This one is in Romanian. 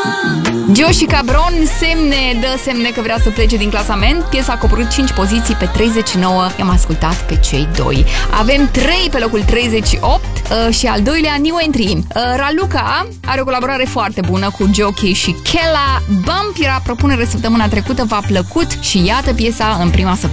Gio și Cabron dă semne că vrea să plece din clasament. Piesa a coborât 5 poziții pe 39. I-am ascultat pe cei doi. Avem 3 pe locul 38 și al doilea new entry. Raluca are o colaborare foarte bună cu Jockey și Kella. Bump era propunere săptămâna trecută, v-a plăcut și iată piesa în prima săptămână